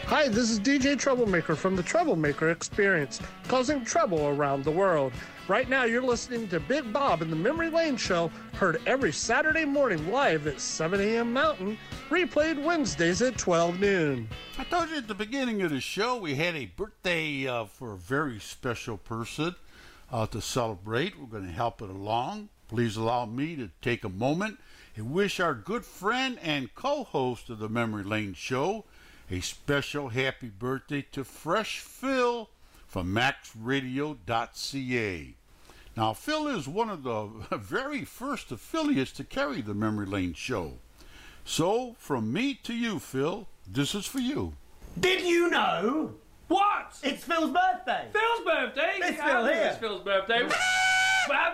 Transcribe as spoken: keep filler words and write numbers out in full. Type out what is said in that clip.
Hi, this is D J Troublemaker from the Troublemaker Experience, causing trouble around the world. Right now, you're listening to Big Bob in the Memory Lane Show, heard every Saturday morning live at seven a.m. Mountain, replayed Wednesdays at twelve noon. I told you at the beginning of the show we had a birthday uh, for a very special person uh, to celebrate. We're going to help it along. Please allow me to take a moment and wish our good friend and co-host of the Memory Lane Show a special happy birthday to Fresh Phil from max radio dot c a. Now, Phil is one of the very first affiliates to carry the Memory Lane Show. So, from me to you, Phil, this is for you. Did you know? What? It's Phil's birthday. Phil's birthday? It's Yeah, Phil here. It's Phil's birthday. Well,